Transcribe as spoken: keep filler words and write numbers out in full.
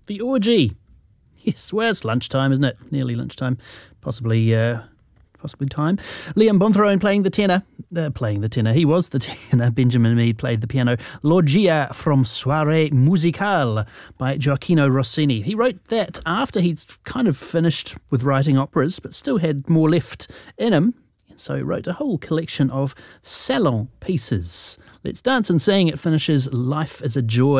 The Orgy. Yes, well, it's lunchtime, isn't it? Nearly lunchtime. Possibly, uh, possibly time. Liam Bontherone playing the tenor. Uh, playing the tenor. He was the tenor. Benjamin Mead played the piano. Loggia from Soirée Musicale by Gioacchino Rossini. He wrote that after he'd kind of finished with writing operas, but still had more left in him. And so he wrote a whole collection of salon pieces. Let's Dance and Sing. It finishes Life is a Joy.